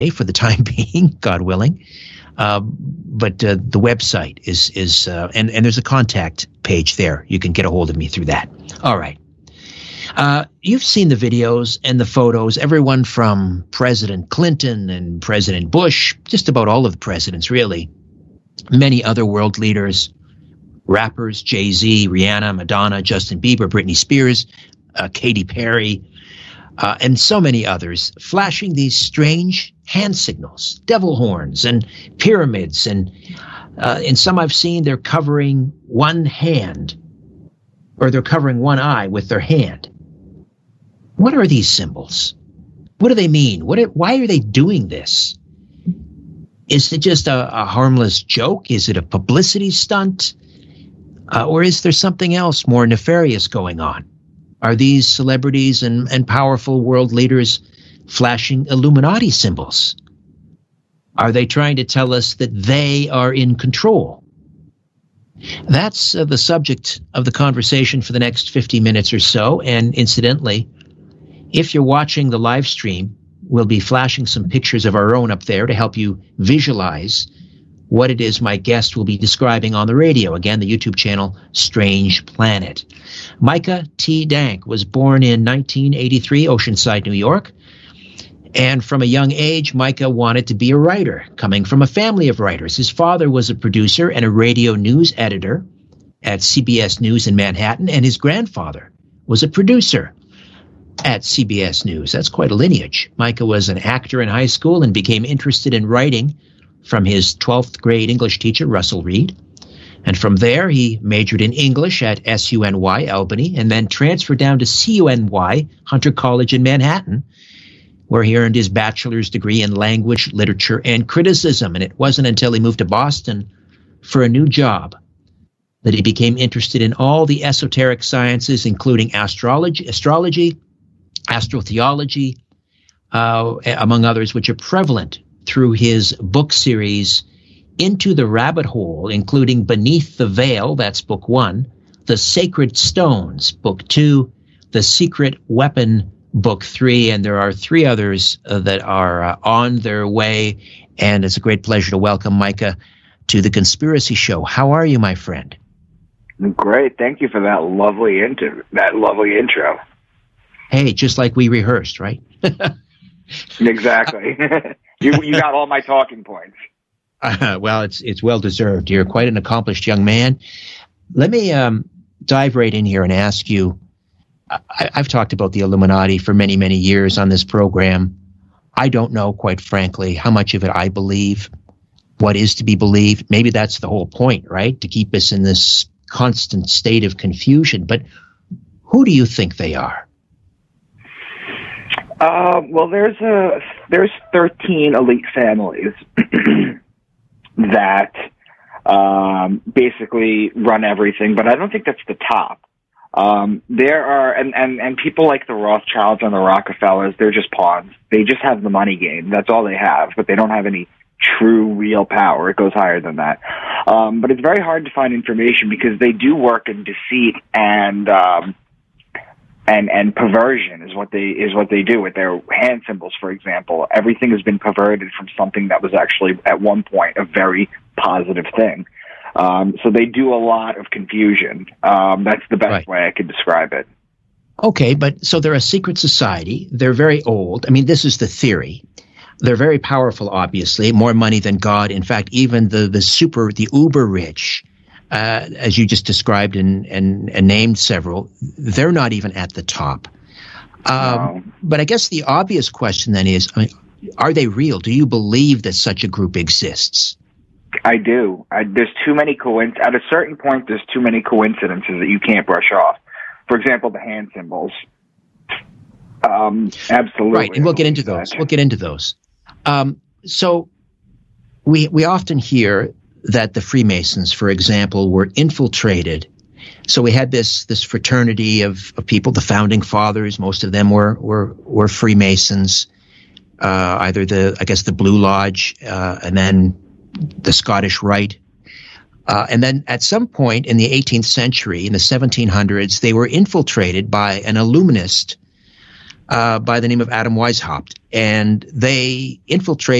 for the time being, God willing. But the website is and there's a contact page there. You can get a hold of me through that. All right. You've seen the videos and the photos, everyone from President Clinton and President Bush, just about all of the presidents, really. Many other world leaders, rappers, Jay-Z, Rihanna, Madonna, Justin Bieber, Britney Spears, Katy Perry, and so many others, flashing these strange hand signals, devil horns and pyramids. And in some I've seen, they're covering one hand, or they're covering one eye with their hand. What are these symbols? What do they mean? Why are they doing this? Is it just a harmless joke? Is it a publicity stunt? Or is there something else more nefarious going on? Are these celebrities and powerful world leaders flashing Illuminati symbols? Are they trying to tell us that they are in control? That's the subject of the conversation for the next 50 minutes or so. And incidentally, if you're watching the live stream, we'll be flashing some pictures of our own up there to help you visualize what it is my guest will be describing on the radio. Again, the YouTube channel, Strange Planet. Micah T. Dank was born in 1983, Oceanside, New York. And from a young age, Micah wanted to be a writer, coming from a family of writers. His father was a producer and a radio news editor at CBS News in Manhattan, and his grandfather was a producer at CBS News. That's quite a lineage. Micah was an actor in high school and became interested in writing from his 12th grade English teacher, Russell Reed. And from there, he majored in English at SUNY Albany and then transferred down to CUNY Hunter College in Manhattan, where he earned his bachelor's degree in language, literature, and criticism. And it wasn't until he moved to Boston for a new job that he became interested in all the esoteric sciences, including astrology, astrotheology, among others, which are prevalent through his book series Into the Rabbit Hole, including Beneath the Veil, that's book 1, The Sacred Stones, book 2, The Secret Weapon, book 3, and there are 3 others that are on their way. And it's a great pleasure to welcome Micah to The Conspiracy Show. How are you, my friend? Great. Thank you for that lovely intro. Hey, just like we rehearsed, right? Exactly. You got all my talking points. Well, it's well deserved. You're quite an accomplished young man. Let me dive right in here and ask you. I've talked about the Illuminati for many, many years on this program. I don't know, quite frankly, how much of it I believe, what is to be believed. Maybe that's the whole point, right? To keep us in this constant state of confusion. But who do you think they are? Well, there's 13 elite families that basically run everything, but I don't think that's the top. There are, and people like the Rothschilds and the Rockefellers, they're just pawns. They just have the money game. That's all they have, but they don't have any true, real power. It goes higher than that. But it's very hard to find information because they do work in deceit and perversion is what they do with their hand symbols, for example. Everything has been perverted from something that was actually at one point a very positive thing. So they do a lot of confusion. That's the best way I could describe it. Okay, but so they're a secret society. They're very old. I mean, this is the theory. They're very powerful, obviously, more money than God. In fact, even the uber rich, as you just described and named several, they're not even at the top. No. But I guess the obvious question then is, are they real? Do you believe that such a group exists? I do. There's too many at a certain point, there's too many coincidences that you can't brush off. For example, the hand symbols. Absolutely. Right, and we'll get into those. So we often hear that the Freemasons, for example, were infiltrated. So we had this fraternity of people, the founding fathers. Most of them were Freemasons. Either the Blue Lodge, and then the Scottish Rite. And then at some point in the 18th century, in the 1700s, they were infiltrated by an Illuminist by the name of Adam Weishaupt, and they infiltrated